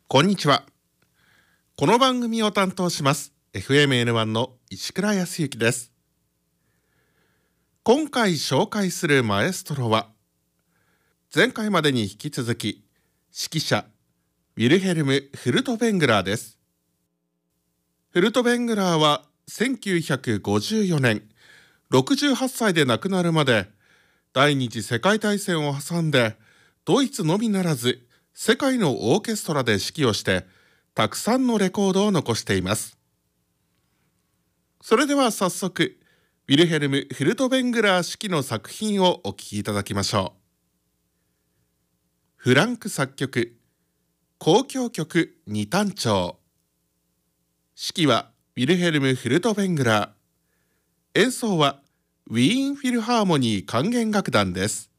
こんにちは。この番組を担当します FMN1 の石倉康之です。今回紹介するマエストロは、前回までに引き続き指揮者ウィルヘルム・フルトベングラーです。フルトベングラーは1954年68歳で亡くなるまで、第二次世界大戦を挟んでドイツのみならず世界のオーケストラで指揮をしてたくさんのレコードを残しています。それでは早速ウィルヘルム・フルトベングラー指揮の作品をお聴きいただきましょう。フランク作曲交響曲二単調。指揮はウィルヘルム・フルトベングラー。演奏はウィーンフィルハーモニー管弦楽団です。